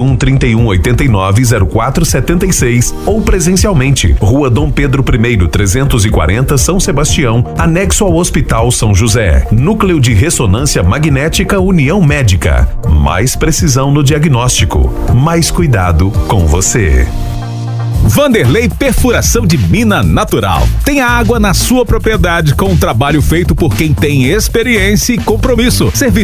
21 31 89 04 76 ou presencialmente, Rua Dom Pedro I 340, São Sebastião, anexo ao Hospital São José. Núcleo de Ressonância Magnética União Médica. Mais precisão no diagnóstico, mais cuidado com você. Vanderlei Perfuração de Mina Natural. Tem água na sua propriedade com um trabalho feito por quem tem experiência e compromisso. Serviço